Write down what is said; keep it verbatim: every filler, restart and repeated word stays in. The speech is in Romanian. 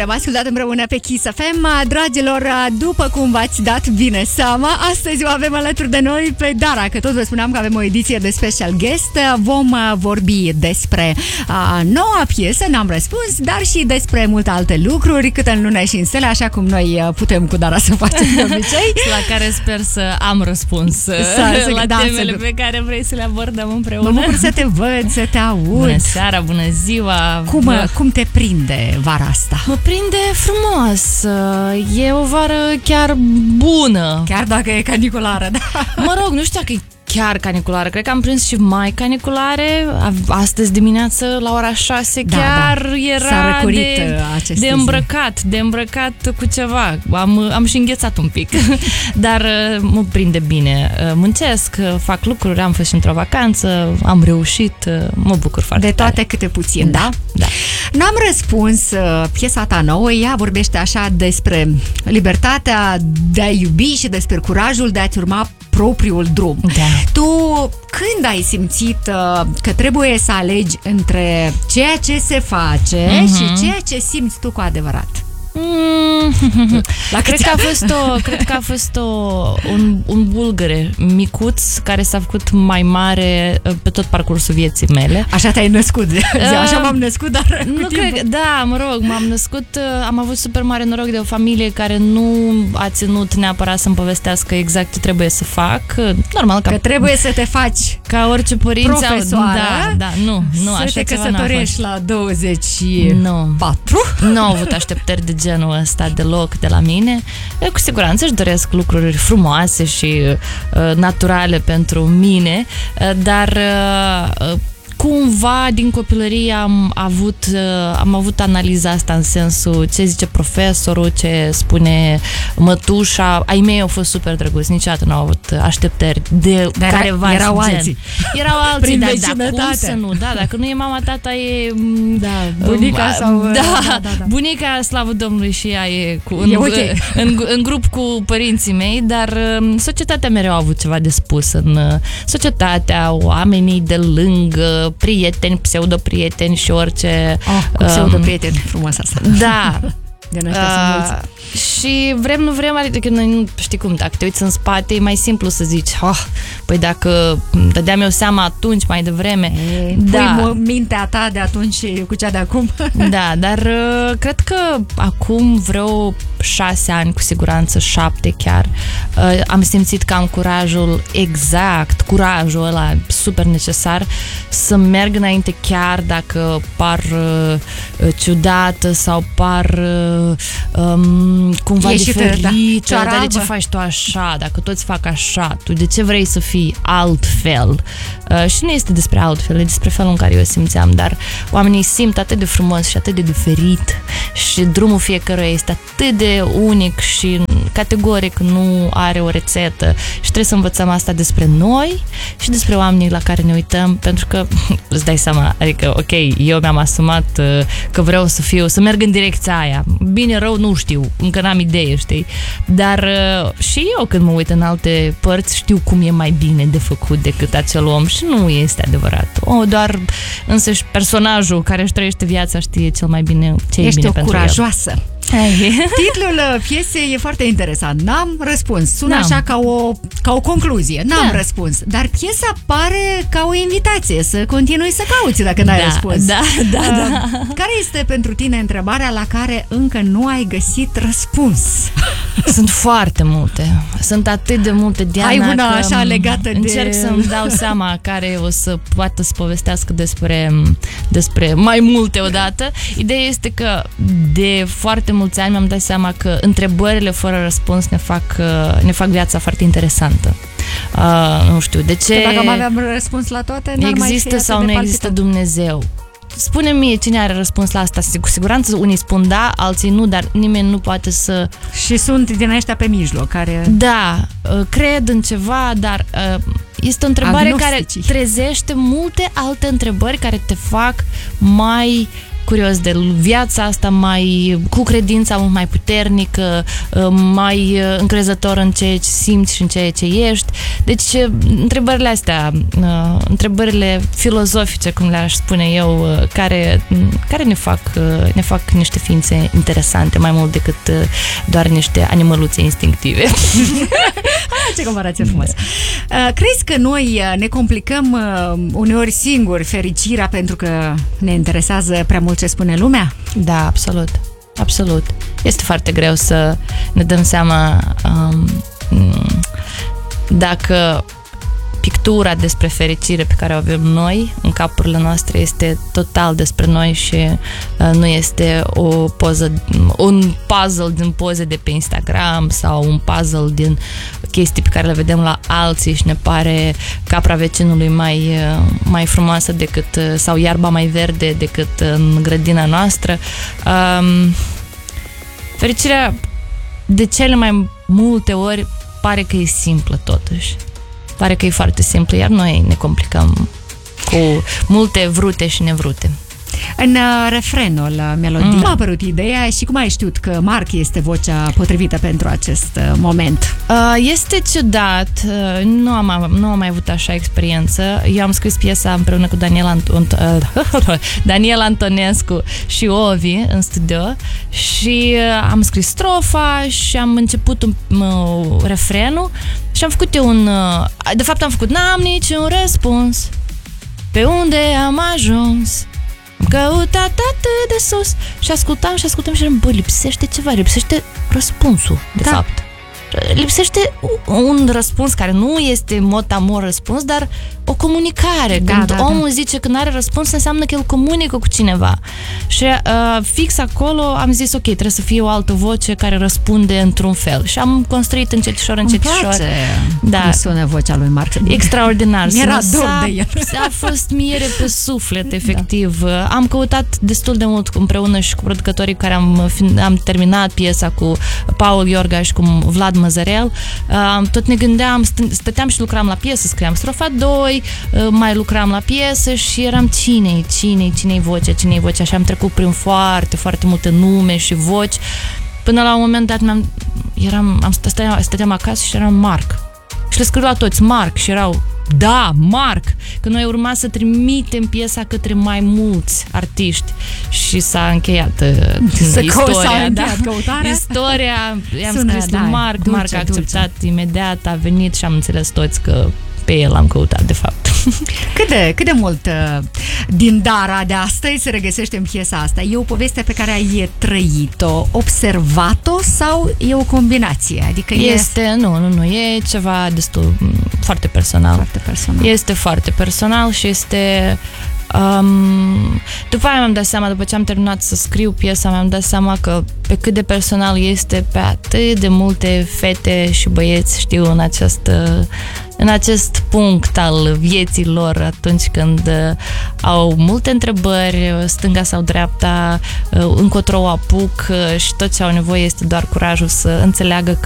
am ascultat împreună pe Kiss F M. Dragilor, după cum v-ați dat bine seama, astăzi o avem alături de noi pe Dara, că tot vă spuneam că avem o ediție de special guest. Vom vorbi despre a, noua piesă, N-am răspuns, dar și despre multe alte lucruri, cât în lune și în stele, așa cum noi putem cu Dara să facem de obicei. La care sper să am răspuns să, la da, temele să... pe care vrei să le abordăm împreună. Mă bucur să te văd, să te aud. Bună seara, bună ziua. Cum, Bă... cum te prinde vara asta? Mă prinde frumos. E o vară chiar bună. Chiar dacă e caniculară, da. Mă rog, nu știu dacă e chiar caniculară. Cred că am prins și mai caniculare. Astăzi dimineață la ora șase da, chiar da. era de, de îmbrăcat, de îmbrăcat cu ceva. Am, am și înghețat un pic. Dar mă prinde bine. Muncesc, fac lucruri, am fost și într-o vacanță, am reușit, mă bucur foarte de toate tare. Câte puțin, da? Da. N-am răspuns, piesa ta nouă, ea vorbește așa despre libertatea de a iubi și despre curajul de a-ți urma propriul drum. Da. Tu când ai simțit uh, că trebuie să alegi între ceea ce se face uh-huh. și ceea ce simți tu cu adevărat? Mm. La cred, că a fost o, cred că a fost o, un, un bulgăre micuț care s-a făcut mai mare pe tot parcursul vieții mele. Așa te-ai născut, așa m-am născut, dar nu cred, da, mă rog, m-am născut, am avut super mare noroc de o familie care nu a ținut neapărat să-mi povestească exact ce trebuie să fac. Normal că, că trebuie să te faci ca orice părinți profesoară, da, da, nu, nu, să așa te ceva căsătorești la douăzeci și patru. Nu au avut așteptări de genul ăsta deloc de la mine. Cu siguranță își doresc lucruri frumoase și uh, naturale pentru mine, uh, dar uh, cumva din copilărie am avut, am avut analiza asta în sensul ce zice profesorul, ce spune mătușa. Ai mei au fost super drăguți, niciodată nu au avut așteptări de dar careva erau gen. alții. Erau alții, dar da, cum să nu? Da, dacă nu e mama, tata e da, bunica um, sau da, da, da, da. bunica, slavă Domnului, și ea e, cu, în, e okay. în, în grup cu părinții mei, dar societatea mereu a avut ceva de spus. În societatea, oamenii de lângă, prieteni, pseudo-prieteni și orice... Oh, cu pseudo-prieteni, um, frumos asta. Da. De ăștia uh, sunt mulți. Și vrem, nu vrem, adică noi nu știi cum, dacă te uiți în spate, e mai simplu să zici, oh, păi dacă dădeam eu seama atunci, mai devreme. E, da. Pui mintea ta de atunci cu cea de acum. Da, dar uh, cred că acum vreo șase ani, cu siguranță șapte chiar, uh, am simțit că am curajul exact, curajul ăla super necesar să merg înainte chiar dacă par uh, ciudată sau par uh, um, cumva diferită, da. Dar de ce faci tu așa? Dacă toți fac așa, tu de ce vrei să fii altfel? Uh, și nu este despre altfel, e despre felul în care eu simțeam, dar oamenii simt atât de frumos și atât de diferit și drumul fiecăruia este atât de unic și categoric nu are o rețetă și trebuie să învățăm asta despre noi și despre oamenii la care ne uităm, pentru că îți dai seama, adică ok, eu mi-am asumat uh, că vreau să fiu, să merg în direcția aia, bine, rău, nu știu, încă n-am idee, știi, dar uh, și eu când mă uit în alte părți știu cum e mai bine de făcut decât acel om și nu este adevărat. O, doar însăși personajul care își trăiește viața știe cel mai bine ce Ești e bine pentru el. Ești o curajoasă. Titlul piesei e foarte interesant. N-am răspuns. Sună N-am. așa ca o, ca o concluzie. N-am da. răspuns. Dar piesa pare ca o invitație să continui să cauți dacă n-ai da, răspuns. Da, da, uh, da. Care este pentru tine întrebarea la care încă nu ai găsit răspuns? Sunt foarte multe. Sunt atât de multe, Diana. Ai una așa legată de... Încerc să-mi dau seama care o să poată să povestească despre, despre mai multe odată. Ideea este că de foarte mulți ani mi-am dat seama că întrebările fără răspuns ne fac, ne fac viața foarte interesantă. Uh, nu știu, de ce... Că dacă mai aveam răspuns la toate, n-ar mai există sau nu există Dumnezeu? Spune mie cine are răspuns la asta. Cu siguranță unii spun da, alții nu, dar nimeni nu poate să... Și sunt din ăștia pe mijloc care... Da, cred în ceva, dar este o întrebare care trezește multe alte întrebări care te fac mai curios de viața asta, mai cu credința mult mai puternică, mai încrezător în ceea ce simți și în ceea ce ești. Deci, întrebările astea, întrebările filozofice, cum le-aș spune eu, care, care ne fac, ne fac niște ființe interesante, mai mult decât doar niște animăluțe instinctive. Ah, ce comparație frumoasă! Crezi că noi ne complicăm uneori singuri fericirea pentru că ne interesează prea mult ce spune lumea? Da, absolut. Absolut. Este foarte greu să ne dăm seama um, dacă pictura despre fericire pe care o avem noi în capurile noastre este total despre noi și uh, nu este o poză, un puzzle din poze de pe Instagram sau un puzzle din chestii pe care le vedem la alții și ne pare capra vecinului mai, uh, mai frumoasă decât, uh, sau iarba mai verde decât în grădina noastră. Um, fericirea de cele mai multe ori pare că e simplă totuși. Pare că e foarte simplu, iar noi ne complicăm cu multe vrute și nevrute. În uh, refrenul uh, melodiei mm. a apărut ideea și cum ai știut că Marc este vocea potrivită pentru acest uh, moment? Uh, este ciudat, uh, nu, am, nu am mai avut așa experiență. Eu am scris piesa împreună cu Daniel, Ant- uh, Daniel Antonescu și Ovi în studio și uh, am scris strofa și am început un, uh, refrenul și am făcut eu un... Uh, de fapt am făcut N-am niciun răspuns pe unde am ajuns. Am căutat atât de sus și ascultam și ascultam și eram, bă, lipsește ceva, lipsește răspunsul, de da. fapt. Lipsește un răspuns care nu este mot-amor răspuns, dar o comunicare. Da, Când da, omul da. zice că nu are răspuns, înseamnă că el comunică cu cineva. Și uh, fix acolo am zis, ok, trebuie să fie o altă voce care răspunde într-un fel. Și am construit încetișor, încetișor. Da. Cum sună vocea lui Marc. Extraordinar. Mi-era dor de el. A fost miere pe suflet, efectiv. Da. Am căutat destul de mult împreună și cu producătorii care am, am terminat piesa, cu Paul Iorga și cu Vlad Măzărel. Uh, tot ne gândeam, stăteam și lucram la piesă, scriam strofa doi, uh, mai lucram la piesă și eram cine-i, cine-i, cine-i vocea, cine-i vocea și am trecut prin foarte, foarte multe nume și voci. Până la un moment dat mi-am, eram, am stăteam, stăteam acasă și eram Marc. Și le scriu la toți Marc și erau da, Marc, că noi urma să trimitem piesa către mai mulți artiști și s-a încheiat uh, istoria, da? Căutarea. Istoria, i-am Sună, scris da, lui Marc, dulce, Marc a acceptat dulce. imediat, a venit și am înțeles toți că pe el am căutat, de fapt. Cât de, cât de mult uh, din Dara de astăzi se regăsește în piesa asta? E o poveste pe care ai trăit-o, observat-o sau e o combinație? Adică este, e... nu, nu, nu, e ceva destul, foarte personal. Foarte personal. Este foarte personal și este... Um, după aia mi-am dat seama, după ce am terminat să scriu piesa, mi-am dat seama că pe cât de personal este pe atât de multe fete și băieți, știu, în acest, în acest punct al vieții lor, atunci când uh, au multe întrebări, stânga sau dreapta, uh, încotro o apuc uh, și tot ce au nevoie este doar curajul să înțeleagă că